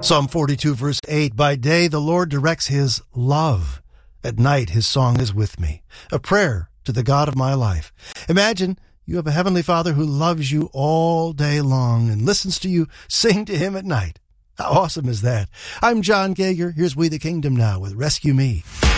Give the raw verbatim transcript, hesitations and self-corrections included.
Psalm forty-two, verse eight, by day the Lord directs his love. At night his song is with me, a prayer to the God of my life. Imagine you have a heavenly Father who loves you all day long and listens to you sing to him at night. How awesome is that? I'm John Gager. Here's We the Kingdom Now with Rescue Me.